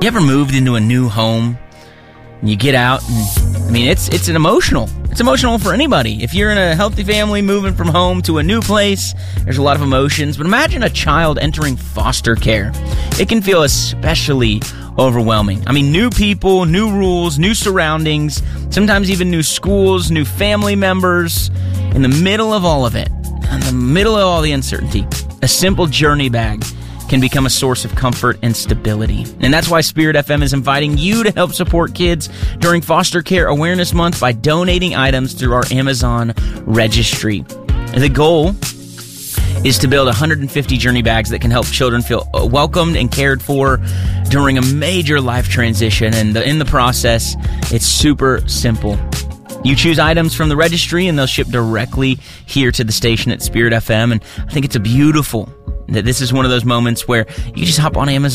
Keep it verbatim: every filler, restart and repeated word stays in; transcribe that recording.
You ever moved into a new home and you get out and, I mean, it's it's an emotional. It's emotional for anybody. If you're in a healthy family moving from home to a new place, there's a lot of emotions. But imagine a child entering foster care. It can feel especially overwhelming. I mean, new people, new rules, new surroundings, sometimes even new schools, new family members. In the middle of all of it, in the middle of all the uncertainty, a simple journey bag can become a source of comfort and stability. And that's why Spirit F M is inviting you to help support kids during Foster Care Awareness Month by donating items through our Amazon registry. The goal is to build one hundred fifty journey bags that can help children feel welcomed and cared for during a major life transition. And in the process, it's super simple. You choose items from the registry and they'll ship directly here to the station at Spirit F M. And I think it's a beautiful that this is one of those moments where you just hop on Amazon